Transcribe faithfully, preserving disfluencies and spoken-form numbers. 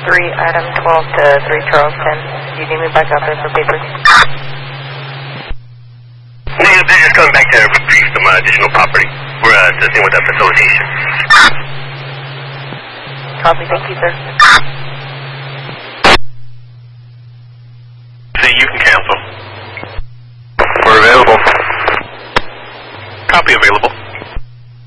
three Adam twelve to three Charleston. You need me back out there for papers? Yeah, they're just coming back to retrieve some uh, additional property. We're uh, assisting with that facilitation. Copy, thank you, sir. See, you can cancel. We're available. Copy available.